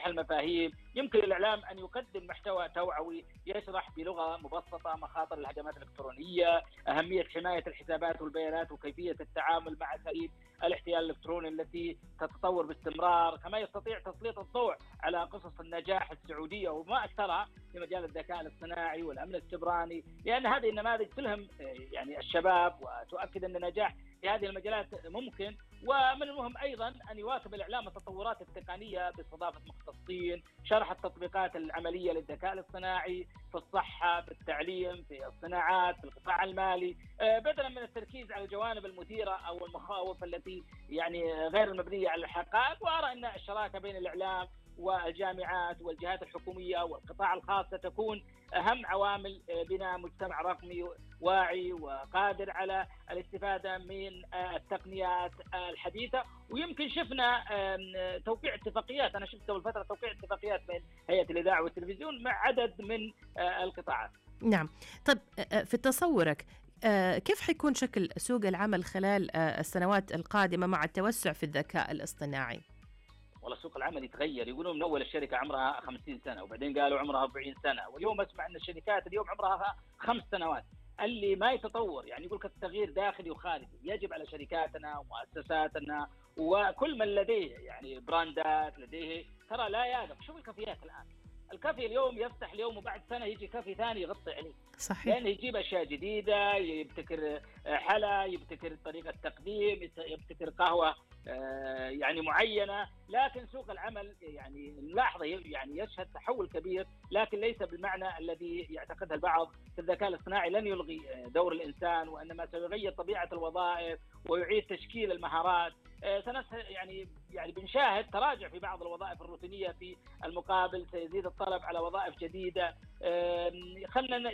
المفاهيم. يمكن الإعلام أن يقدم محتوى توعوي يشرح بلغة مبسطة مخاطر الهجمات الإلكترونية، أهمية حماية الحسابات والبيانات، وكيفية التعامل مع أساليب الاحتيال الإلكتروني التي تتطور باستمرار. كما يستطيع تسليط الضوء على قصص النجاح السعودية وما أكثرها في مجال الذكاء الاصطناعي والأمن السيبراني، لأن هذه النماذج تلهم يعني الشباب وتؤكد أن النجاح في هذه المجالات ممكن. ومن المهم أيضا أن يواكب الإعلام التطورات التقنية باستضافة مختصين، شرح التطبيقات العملية للذكاء الاصطناعي في الصحة، في التعليم، في الصناعات، في القطاع المالي، بدلا من التركيز على الجوانب المثيرة أو المخاوف التي يعني غير المبنية على الحقائق. وأرى أن الشراكة بين الإعلام والجامعات والجهات الحكومية والقطاع الخاص ستكون أهم عوامل بناء مجتمع رقمي واعي وقادر على الاستفادة من التقنيات الحديثة. ويمكن شفنا توقيع اتفاقيات، أنا شفت قبل فترة توقيع اتفاقيات بين هيئة الإذاعة والتلفزيون مع عدد من القطاعات. نعم. طيب في تصورك كيف حيكون شكل سوق العمل خلال السنوات القادمة مع التوسع في الذكاء الاصطناعي؟ والله سوق العمل يتغير، يقولون من أول الشركة عمرها 50 سنة وبعدين قالوا عمرها 40 سنة، واليوم أسمع أن الشركات اليوم عمرها 5 سنوات. اللي ما يتطور يعني يقول لك التغيير داخلي وخارجي. يجب على شركاتنا ومؤسساتنا وكل من لديه يعني براندات لديه ترى لا يقف. شوف الكافيات الآن، الكافي اليوم يفتح اليوم وبعد سنة يجي كافي ثاني يغطي عليه. صحيح. لأنه يجيب أشياء جديدة، يبتكر حلا، يبتكر طريقة تقديم، يبتكر قهوة يعني معينة. لكن سوق العمل يعني نلاحظه يعني يشهد تحول كبير، لكن ليس بالمعنى الذي يعتقده البعض. في الذكاء الاصطناعي لن يلغي دور الإنسان، وإنما سيغير طبيعة الوظائف ويعيد تشكيل المهارات. يعني بنشاهد تراجع في بعض الوظائف الروتينية، في المقابل سيزيد الطلب على وظائف جديدة. خلنا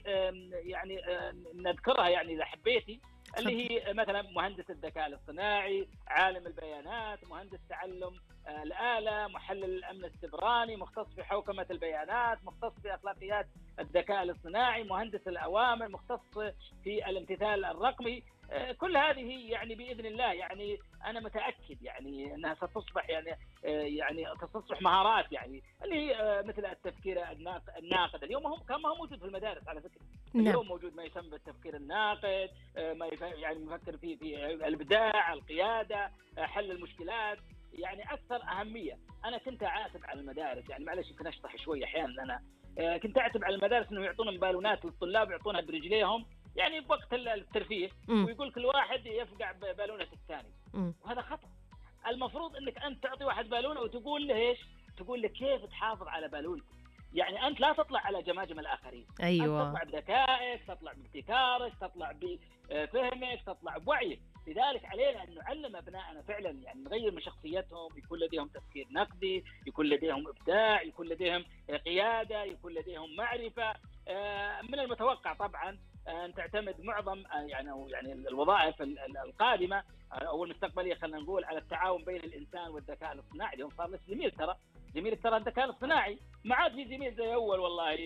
يعني نذكرها يعني إذا حبيتي، اللي هي مثلا مهندس الذكاء الاصطناعي، عالم البيانات، مهندس تعلم الآلة، محلل الأمن السيبراني، مختص في حوكمة البيانات، مختص في أخلاقيات الذكاء الاصطناعي، مهندس الأوامر، مختص في الامتثال الرقمي. كل هذه يعني بإذن الله يعني أنا متأكد يعني أنها ستصبح يعني ستصبح مهارات يعني اللي هي مثل التفكير الناقد. اليوم كان موجود في المدارس على فكرة. اليوم موجود ما يسمى بالتفكير الناقد، ما يعني يفكر في الإبداع، القيادة، حل المشكلات، يعني أكثر أهمية. أنا كنت أعاتب على المدارس، يعني معلش يمكن أشطح شوية أحيانا، أنا كنت أعتب على المدارس إنه يعطون بالونات للطلاب يعطونها برجليهم يعني بوقت الترفيه، ويقول كل واحد يفقع بالونة الثاني، وهذا خطأ. المفروض إنك أنت تعطي واحد بالونة وتقول له إيش؟ تقول له كيف تحافظ على بالونتك. يعني أنت لا تطلع على جماجم الآخرين. أيوة. أنت تطلع بذكائك، تطلع بابتكارك، تطلع بفهمك، تطلع بوعيك. لذلك علينا أن نعلم أبنائنا فعلا يعني نغير من شخصيتهم، يكون لديهم تفكير نقدي، يكون لديهم إبداع، يكون لديهم قيادة، يكون لديهم معرفة. من المتوقع طبعا أن تعتمد معظم يعني الوظائف القادمة أو المستقبلية خلينا نقول على التعاون بين الإنسان والذكاء الاصطناعي. اليوم صار لك زميل ترى الذكاء الاصطناعي ما عاد في زميل زي أول. والله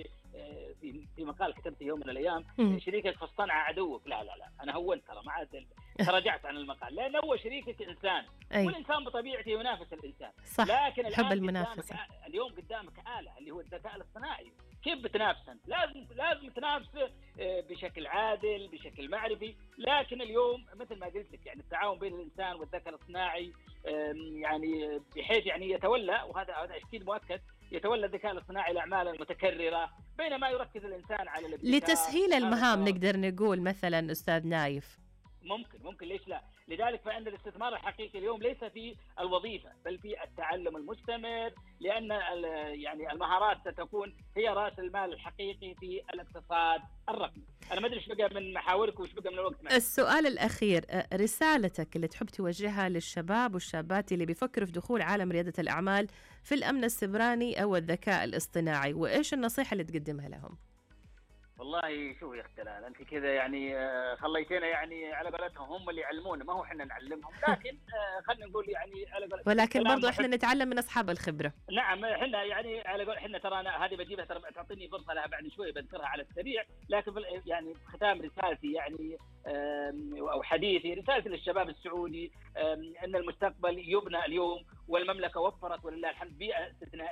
في مقال كتبته يوم من الأيام، شريكك في الصنعة عدوك. لا أنا هونت ترى ما عاد تراجعت عن المقال، لأن هو شريكك إنسان، والإنسان بطبيعته ينافس الإنسان. صح. لكن حب المنافسة. اليوم قدامك آلة اللي هو الذكاء الاصطناعي، كيف بتنافسه؟ لازم تنافسه بشكل عادل، بشكل معرفي. لكن اليوم مثل ما قلت لك يعني التعاون بين الإنسان والذكاء الاصطناعي يعني بحيث يعني يتولى، وهذا أكيد مؤكد، يتولى الذكاء الاصطناعي الأعمال المتكررة بينما يركز الإنسان على الابتكار لتسهيل المهام. نقدر نقول مثلا أستاذ نايف ممكن ليش لا. لذلك فإن الاستثمار الحقيقي اليوم ليس في الوظيفة بل في التعلم المستمر، لأن يعني المهارات ستكون هي رأس المال الحقيقي في الاقتصاد الرقمي. أنا ما أدري إيش بقى من محاورك وإيش بقى من الوقت معك. السؤال الأخير، رسالتك اللي تحب توجهها للشباب والشابات اللي بيفكروا في دخول عالم ريادة الأعمال في الأمن السيبراني أو الذكاء الاصطناعي، وإيش النصيحة اللي تقدمها لهم؟ والله شوف يا اختي لا انت كذا يعني خليتنا يعني على قولتهم هم اللي يعلمونا، ما هو احنا نعلمهم. لكن خلينا نقول يعني على قولتهم، ولكن برضو احنا نتعلم من اصحاب الخبره. نعم احنا يعني على قول احنا ترى أنا هذه بجيبها، ترى تعطيني فرصه لها بعد شوي بذكرها على السريع. لكن يعني ختام رسالتي يعني او حديثي، رسالتي للشباب السعودي ان المستقبل يبنى اليوم، والمملكه وفرت ولله الحمد بيئه استثنائيه